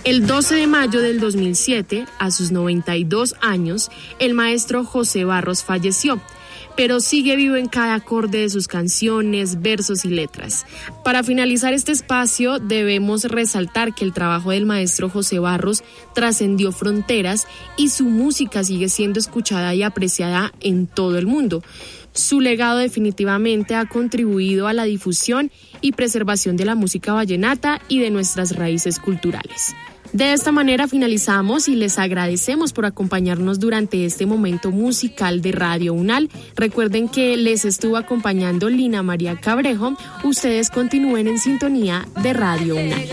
El 12 de mayo del 2007, a sus 92 años, el maestro José Barros falleció, pero sigue vivo en cada acorde de sus canciones, versos y letras. Para finalizar este espacio, debemos resaltar que el trabajo del maestro José Barros trascendió fronteras y su música sigue siendo escuchada y apreciada en todo el mundo. Su legado definitivamente ha contribuido a la difusión y preservación de la música vallenata y de nuestras raíces culturales. De esta manera finalizamos y les agradecemos por acompañarnos durante este momento musical de Radio UNAL. Recuerden que les estuvo acompañando Lina María Cabrejo. Ustedes continúen en sintonía de Radio UNAL.